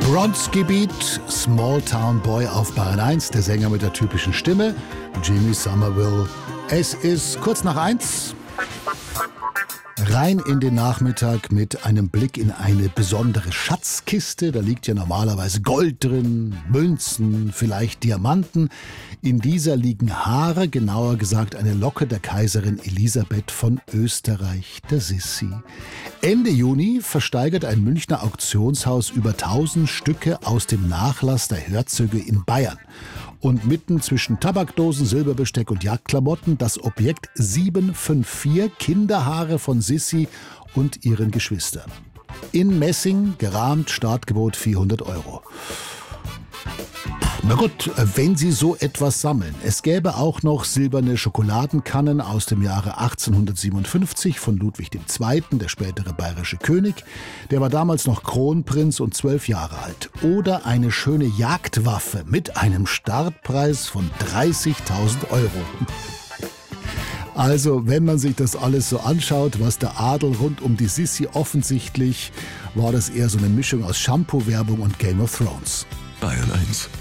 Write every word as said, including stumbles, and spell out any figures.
Bronx-Gebiet, Small Town Boy auf Bayern eins, der Sänger mit der typischen Stimme, Jimmy Somerville. Es ist kurz nach eins. Rein in den Nachmittag mit einem Blick in eine besondere Schatzkiste. Da liegt ja normalerweise Gold drin, Münzen, vielleicht Diamanten. In dieser liegen Haare, genauer gesagt eine Locke der Kaiserin Elisabeth von Österreich, der Sissi. Ende Juni versteigert ein Münchner Auktionshaus über tausend Stücke aus dem Nachlass der Herzöge in Bayern. Und mitten zwischen Tabakdosen, Silberbesteck und Jagdklamotten das Objekt sieben fünf vier, Kinderhaare von Sissi und ihren Geschwistern. In Messing, gerahmt, Startgebot vierhundert Euro. Na gut, wenn Sie so etwas sammeln. Es gäbe auch noch silberne Schokoladenkannen aus dem Jahre achtzehnhundertsiebenundfünfzig von Ludwig der Zweite., der spätere bayerische König. Der war damals noch Kronprinz und zwölf Jahre alt. Oder eine schöne Jagdwaffe mit einem Startpreis von dreißigtausend Euro. Also, wenn man sich das alles so anschaut, was der Adel rund um die Sissi offensichtlich, war das eher so eine Mischung aus Shampoo-Werbung und Game of Thrones. Bayern eins